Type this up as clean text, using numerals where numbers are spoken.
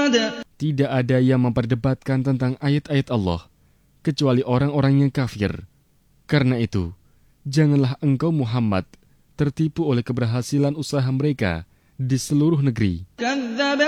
Tidak ada yang memperdebatkan tentang ayat-ayat Allah, kecuali orang-orang yang kafir. Karena itu, janganlah engkau Muhammad tertipu oleh keberhasilan usaha mereka di seluruh negeri.